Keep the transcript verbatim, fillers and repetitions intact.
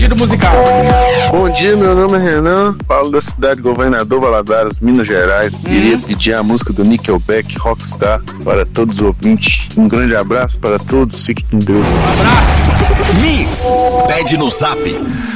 pedido musical. Bom dia, meu nome é Renan, falo da cidade de Governador Valadares, Minas Gerais. Hum. Queria pedir a música do Nickelback, Rockstar, para todos os ouvintes. Um grande abraço para todos, fique com Deus. Um abraço. Mix, pede no Zap